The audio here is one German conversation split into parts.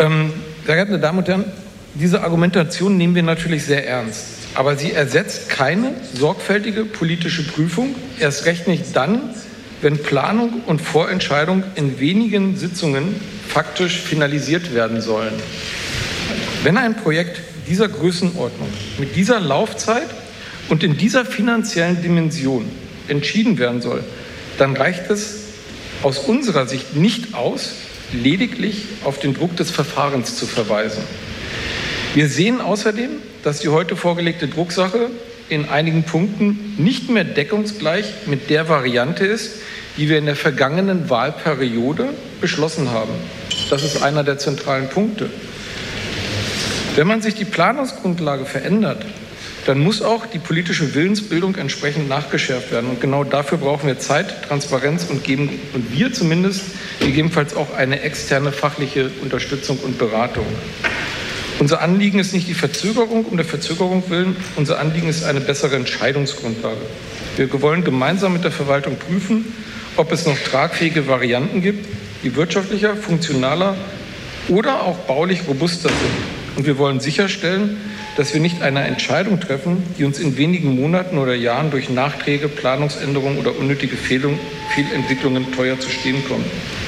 Sehr geehrte Damen und Herren, diese Argumentation nehmen wir natürlich sehr ernst. Aber sie ersetzt keine sorgfältige politische Prüfung, erst recht nicht dann, wenn Planung und Vorentscheidung in wenigen Sitzungen faktisch finalisiert werden sollen. Wenn ein Projekt dieser Größenordnung, mit dieser Laufzeit und in dieser finanziellen Dimension entschieden werden soll, dann reicht es aus unserer Sicht nicht aus, lediglich auf den Druck des Verfahrens zu verweisen. Wir sehen außerdem, dass die heute vorgelegte Drucksache in einigen Punkten nicht mehr deckungsgleich mit der Variante ist, die wir in der vergangenen Wahlperiode beschlossen haben. Das ist einer der zentralen Punkte. Wenn man sich die Planungsgrundlage verändert, dann muss auch die politische Willensbildung entsprechend nachgeschärft werden. Und genau dafür brauchen wir Zeit, Transparenz und wir zumindest gegebenenfalls auch eine externe fachliche Unterstützung und Beratung. Unser Anliegen ist nicht die Verzögerung um der Verzögerung willen, unser Anliegen ist eine bessere Entscheidungsgrundlage. Wir wollen gemeinsam mit der Verwaltung prüfen, ob es noch tragfähige Varianten gibt, die wirtschaftlicher, funktionaler oder auch baulich robuster sind. Und wir wollen sicherstellen, dass wir nicht eine Entscheidung treffen, die uns in wenigen Monaten oder Jahren durch Nachträge, Planungsänderungen oder unnötige Fehlentwicklungen teuer zu stehen kommt.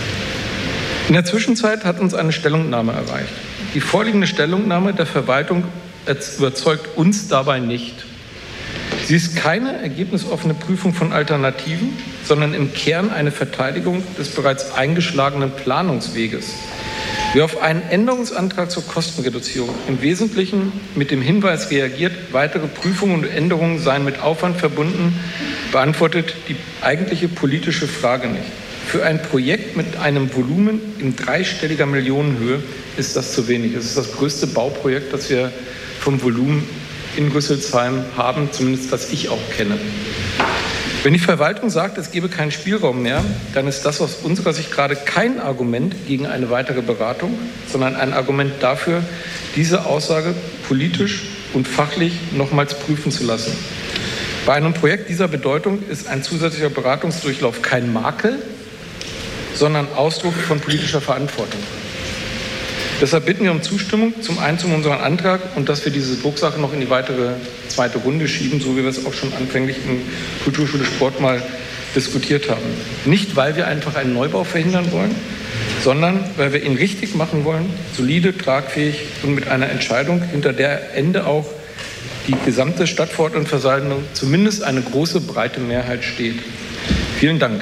In der Zwischenzeit hat uns eine Stellungnahme erreicht. Die vorliegende Stellungnahme der Verwaltung überzeugt uns dabei nicht. Sie ist keine ergebnisoffene Prüfung von Alternativen, sondern im Kern eine Verteidigung des bereits eingeschlagenen Planungsweges. Wer auf einen Änderungsantrag zur Kostenreduzierung im Wesentlichen mit dem Hinweis reagiert, weitere Prüfungen und Änderungen seien mit Aufwand verbunden, beantwortet die eigentliche politische Frage nicht. Für ein Projekt mit einem Volumen in dreistelliger Millionenhöhe ist das zu wenig. Es ist das größte Bauprojekt, das wir vom Volumen in Rüsselsheim haben, zumindest das ich auch kenne. Wenn die Verwaltung sagt, es gebe keinen Spielraum mehr, dann ist das aus unserer Sicht gerade kein Argument gegen eine weitere Beratung, sondern ein Argument dafür, diese Aussage politisch und fachlich nochmals prüfen zu lassen. Bei einem Projekt dieser Bedeutung ist ein zusätzlicher Beratungsdurchlauf kein Makel, sondern Ausdruck von politischer Verantwortung. Deshalb bitten wir um Zustimmung, zum einen zu unserem Antrag und dass wir diese Drucksache noch in die weitere zweite Runde schieben, so wie wir es auch schon anfänglich in Kulturschule Sport mal diskutiert haben. Nicht, weil wir einfach einen Neubau verhindern wollen, sondern weil wir ihn richtig machen wollen, solide, tragfähig und mit einer Entscheidung, hinter der Ende auch die gesamte Stadtverordnetenversammlung zumindest eine große, breite Mehrheit steht. Vielen Dank.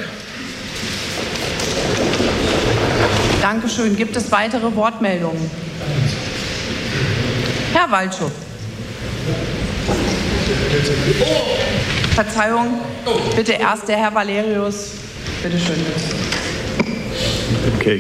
Dankeschön. Gibt es weitere Wortmeldungen? Herr Waldschuk. Verzeihung, bitte erst der Herr Valerius. Bitte schön. Okay.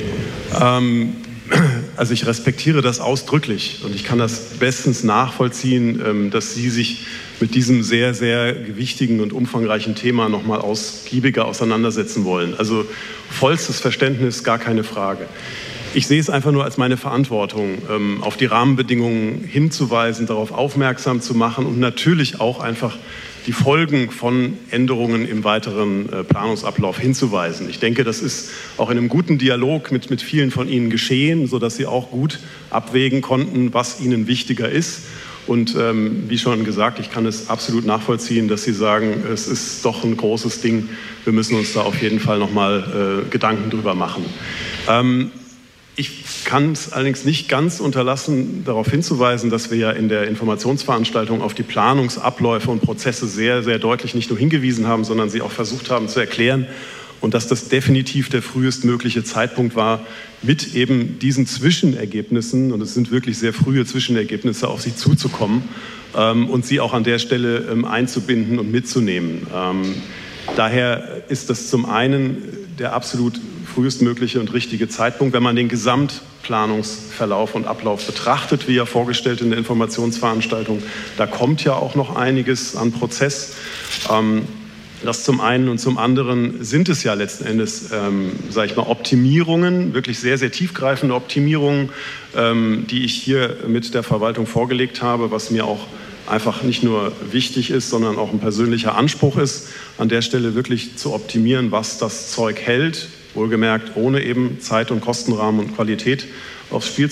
Also ich respektiere das ausdrücklich und ich kann das bestens nachvollziehen, dass Sie sich mit diesem sehr, sehr gewichtigen und umfangreichen Thema noch mal ausgiebiger auseinandersetzen wollen. Also vollstes Verständnis, gar keine Frage. Ich sehe es einfach nur als meine Verantwortung, auf die Rahmenbedingungen hinzuweisen, darauf aufmerksam zu machen und natürlich auch einfach die Folgen von Änderungen im weiteren Planungsablauf hinzuweisen. Ich denke, das ist auch in einem guten Dialog mit vielen von Ihnen geschehen, sodass Sie auch gut abwägen konnten, was Ihnen wichtiger ist. Und wie schon gesagt, ich kann es absolut nachvollziehen, dass Sie sagen, es ist doch ein großes Ding. Wir müssen uns da auf jeden Fall noch mal Gedanken drüber machen. Ich kann es allerdings nicht ganz unterlassen, darauf hinzuweisen, dass wir ja in der Informationsveranstaltung auf die Planungsabläufe und Prozesse sehr, sehr deutlich nicht nur hingewiesen haben, sondern sie auch versucht haben zu erklären und dass das definitiv der frühestmögliche Zeitpunkt war, mit eben diesen Zwischenergebnissen, und es sind wirklich sehr frühe Zwischenergebnisse, auf Sie zuzukommen und Sie auch an der Stelle einzubinden und mitzunehmen. Daher ist das zum einen der absolut frühestmögliche und richtige Zeitpunkt, wenn man den Gesamtplanungsverlauf und Ablauf betrachtet, wie ja vorgestellt in der Informationsveranstaltung. Da kommt ja auch noch einiges an Prozess. Das zum einen und zum anderen sind es ja letzten Endes, sage ich mal, Optimierungen, wirklich sehr, sehr tiefgreifende Optimierungen, die ich hier mit der Verwaltung vorgelegt habe, was mir auch einfach nicht nur wichtig ist, sondern auch ein persönlicher Anspruch ist, an der Stelle wirklich zu optimieren, was das Zeug hält, wohlgemerkt ohne eben Zeit- und Kostenrahmen und Qualität aufs Spiel